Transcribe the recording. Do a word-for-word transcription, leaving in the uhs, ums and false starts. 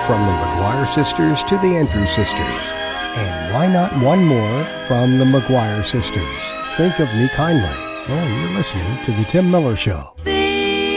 From the McGuire sisters to the Andrews sisters. And why not one more from the McGuire sisters? Think of me kindly. And you're listening to The Tim Miller Show.